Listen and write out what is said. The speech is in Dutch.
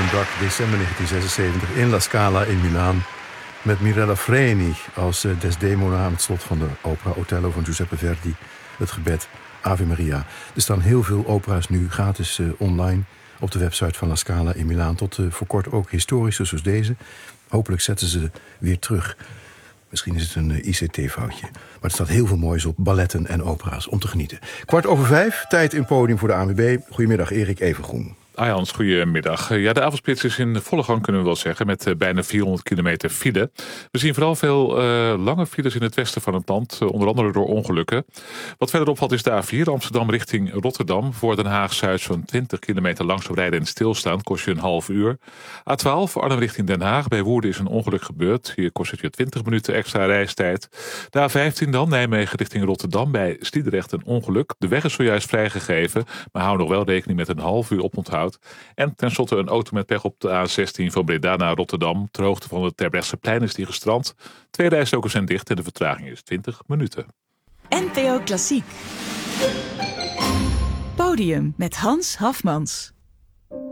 dak, december 1976, in La Scala in Milaan. Met Mirella Freni als Desdemona aan het slot van de opera Otello van Giuseppe Verdi. Het gebed Ave Maria. Er staan heel veel opera's nu gratis online op de website van La Scala in Milaan. Tot voor kort ook historische zoals deze. Hopelijk zetten ze weer terug. Misschien is het een ICT-foutje. Maar er staat heel veel moois op, balletten en opera's om te genieten. 4:15, tijd in podium voor de ANWB. Goedemiddag, Erik Evengroen. Hans, goedemiddag. Ja, de avondspits is in volle gang, kunnen we wel zeggen, met bijna 400 kilometer file. We zien vooral veel lange files in het westen van het land, onder andere door ongelukken. Wat verder opvalt is de A4 Amsterdam richting Rotterdam. Voor Den Haag-Zuid zo'n 20 kilometer langzaam rijden en stilstaan, kost je een half uur. A12 Arnhem richting Den Haag. Bij Woerden is een ongeluk gebeurd. Hier kost het je 20 minuten extra reistijd. De A15 dan, Nijmegen richting Rotterdam. Bij Sliedrecht een ongeluk. De weg is zojuist vrijgegeven, maar hou nog wel rekening met een half uur oponthoud. En tenslotte een auto met pech op de A16 van Breda naar Rotterdam. Ter hoogte van het Terbrechtseplein is die gestrand. 2 rijstroken zijn dicht en de vertraging is 20 minuten. NPO Klassiek. Podium met Hans Hafmans.